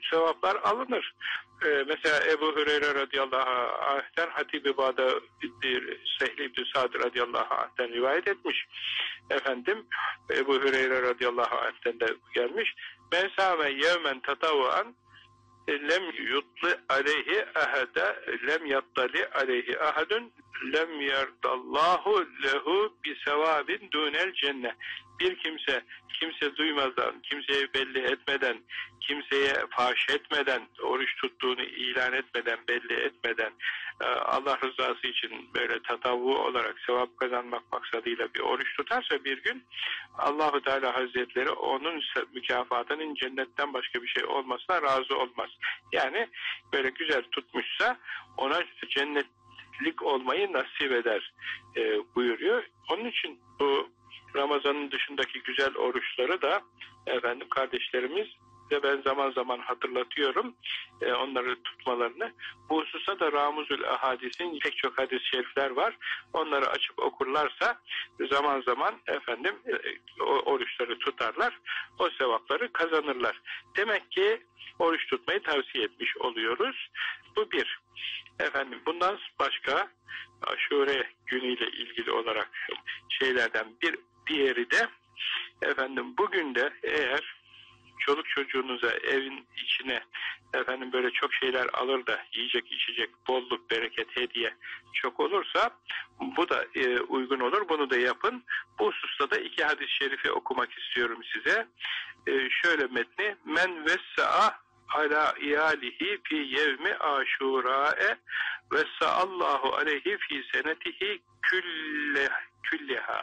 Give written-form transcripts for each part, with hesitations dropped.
sevaplar alınır. Mesela Ebu Hüreyre radıyallahu anh'ten Hatib-i Bağdadi Sehl İbn Sa'd radıyallahu anh'ten rivayet etmiş. Efendim Ebu Hüreyre radıyallahu anh'ten de gelmiş. Ben sâme yevmen tatavvan lem yutli aleyhi ahada lem yattali aleyhi ahadun lem yardallahu lehu bi sevabin dunel cennet. Bir kimse duymazdan, kimseye belli etmeden, kimseye faş etmeden, oruç tuttuğunu ilan etmeden, belli etmeden, Allah rızası için böyle tatavvu olarak sevap kazanmak maksadıyla bir oruç tutarsa bir gün, Allah-u Teala Hazretleri onun mükafatının cennetten başka bir şey olmasına razı olmaz. Yani böyle güzel tutmuşsa ona cennetlik olmayı nasip eder buyuruyor. Onun için bu Ramazan'ın dışındaki güzel oruçları da efendim kardeşlerimiz de ben zaman zaman hatırlatıyorum onları tutmalarını. Bu hususta da Ramuzül Ahadis'in pek çok hadis-i şerifler var. Onları açıp okurlarsa zaman zaman efendim o oruçları tutarlar. O sevapları kazanırlar. Demek ki oruç tutmayı tavsiye etmiş oluyoruz. Bu bir. Efendim bundan başka Aşure günüyle ilgili olarak şeylerden bir diğeri de efendim bugün de eğer çoluk çocuğunuza evin içine efendim böyle çok şeyler alır da yiyecek içecek bolluk bereket hediye çok olursa bu da uygun olur. Bunu da yapın. Bu hususta da iki hadis-i şerifi okumak istiyorum size. Şöyle metni: men vessa'a ala iyalihi fi yevmi aşura'e vessa'allahu aleyhi fi senetihi külleha.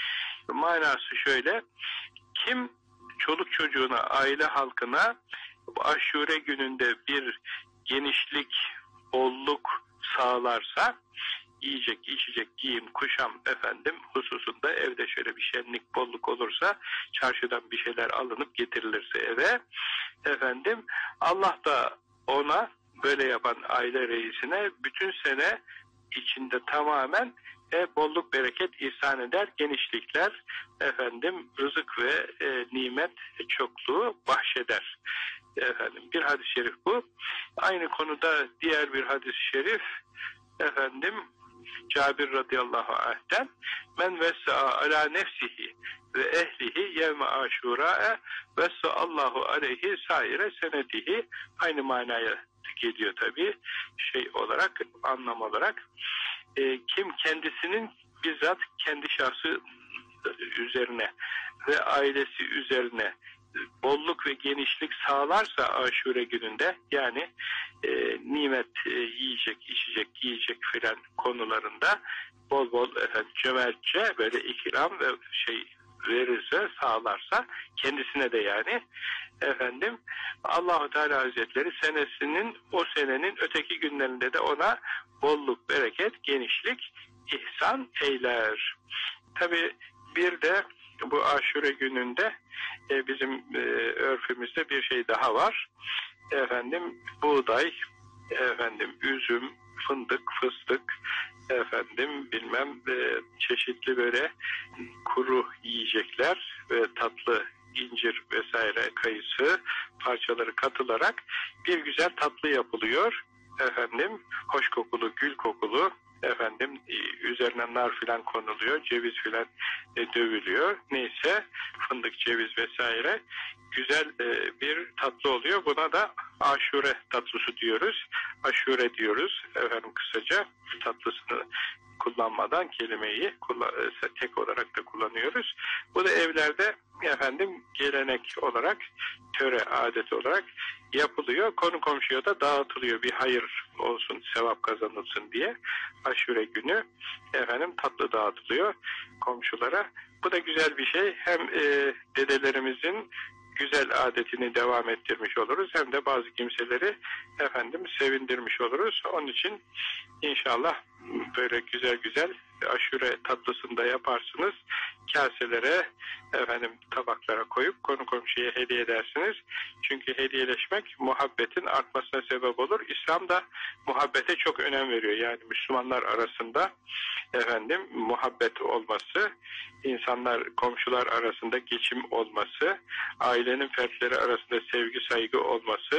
Manası şöyle: kim çoluk çocuğuna, aile halkına Aşure gününde bir genişlik, bolluk sağlarsa, yiyecek, içecek, giyim, kuşam efendim hususunda evde şöyle bir şenlik, bolluk olursa, çarşıdan bir şeyler alınıp getirilirse eve, efendim Allah da ona, böyle yapan aile reisine bütün sene içinde tamamen bolluk bereket ihsan eder, genişlikler efendim rızık ve nimet çokluğu bahşeder. Efendim bir hadis-i şerif bu. Aynı konuda diğer bir hadis-i şerif efendim Cabir radıyallahu anh'ten men vessa'a ala nefsihi ve ehlihi yevme aşura'e vessa'allahu aleyhi saire senetihi. Aynı manaya geliyor tabi şey olarak, anlam olarak. Kim kendisinin bizzat kendi şahsı üzerine ve ailesi üzerine bolluk ve genişlik sağlarsa Aşure gününde, yani nimet yiyecek, içecek, giyecek filan konularında bol bol efendim cömertçe böyle ikram ve şey verirse, sağlarsa kendisine de, yani efendim Allah-u Teala Hazretleri senesinin, o senenin öteki günlerinde de ona bolluk, bereket, genişlik ihsan eyler. Tabi bir de bu Aşure gününde bizim örfümüzde bir şey daha var. Efendim buğday, efendim üzüm, fındık, fıstık, efendim bilmem çeşitli böyle kuru yiyecekler ve tatlı incir vesaire, kayısı parçaları katılarak bir güzel tatlı yapılıyor. Efendim hoş kokulu, gül kokulu, efendim üzerine nar filan konuluyor, ceviz filan dövülüyor. Neyse fındık, ceviz vesaire güzel bir tatlı oluyor. Buna da aşure tatlısı diyoruz. Aşure diyoruz efendim kısaca, tatlısını kullanmadan kelimeyi tek olarak da kullanıyoruz. Bu da evlerde efendim gelenek olarak, töre adeti olarak yapılıyor. Konu komşuya da dağıtılıyor. Bir hayır olsun, sevap kazanılsın diye Aşure günü efendim tatlı dağıtılıyor komşulara. Bu da güzel bir şey. Hem dedelerimizin güzel adetini devam ettirmiş oluruz, hem de bazı kimseleri efendim sevindirmiş oluruz. Onun için inşallah böyle güzel güzel aşure tatlısını da yaparsınız. Kaselere, efendim tabaklara koyup konu komşuya hediye edersiniz. Çünkü hediyeleşmek muhabbetin artmasına sebep olur. İslam da muhabbete çok önem veriyor. Yani Müslümanlar arasında efendim muhabbet olması, insanlar, komşular arasında geçim olması, ailenin fertleri arasında sevgi, saygı olması,